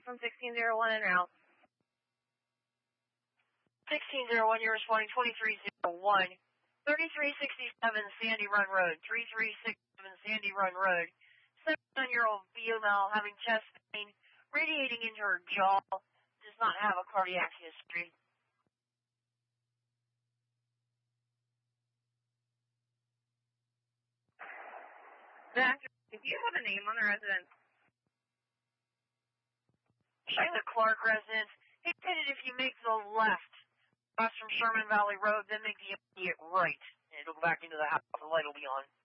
from 1601 en route. 1601, you're responding 2301. 3367 Sandy Run Road. 3367 Sandy Run Road. 79-year-old female having chest pain, radiating into her jaw, does not have a cardiac history. Doctor, if you have a name on the resident. Shayla Clark residence. Indicated if you make the left, across from Sherman Valley Road, then make the immediate right, and it'll go back into the house. The light will be on.